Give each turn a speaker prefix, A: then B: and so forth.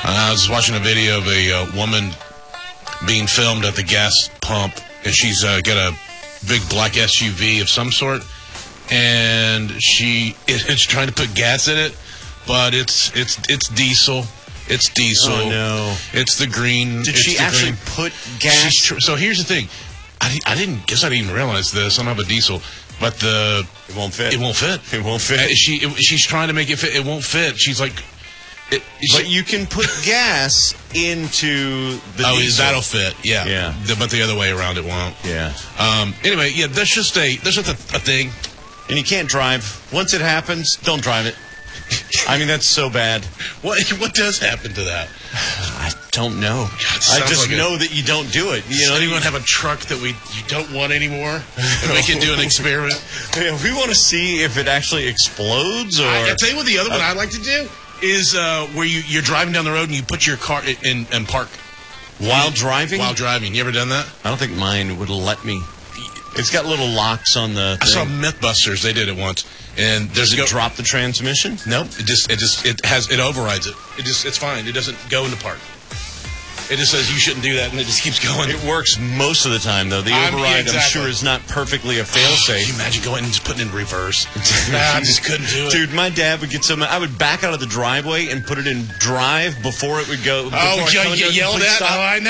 A: I was watching a video of a woman being filmed at the gas pump, and she's got a big black SUV of some sort, and she is trying to put gas in it, but it's diesel. It's diesel.
B: Oh, no.
A: It's the green.
B: Did she actually put gas?
A: So here's the thing. I didn't even realize this. I don't have a diesel, but
B: it won't fit.
A: It won't fit.
B: It won't fit.
A: She's trying to make it fit. It won't fit. She's like...
B: But you can put gas into the diesel.
A: That'll fit, yeah. But the other way around, it won't.
B: Yeah.
A: Anyway, yeah, that's just a thing.
B: And you can't drive. Once it happens, don't drive it. I mean, that's so bad.
A: What does happen to that?
B: I don't know.
A: God,
B: I just know that you don't do it.
A: You know, anyone have a truck that you don't want anymore, and we can do an experiment?
B: Yeah, we want to see if it actually explodes. Or
A: I tell you what, the other one I like to do is where you're driving down the road and you put your car in and park
B: while driving.
A: While driving, you ever done that?
B: I don't think mine would let me. It's got little locks on the thing. I
A: saw Mythbusters. They did it once. And
B: does it drop the transmission?
A: Nope. It overrides it. It's fine. It doesn't go into park. It just says you shouldn't do that, and it just keeps going.
B: It works most of the time, though. The override, I'm sure, is not perfectly a fail-safe.
A: Can you imagine going and just putting it in reverse? I just couldn't do it.
B: Dude, my dad would get so mad. I would back out of the driveway and put it in drive before it would go.
A: Oh, you get yelled at? Oh, I know.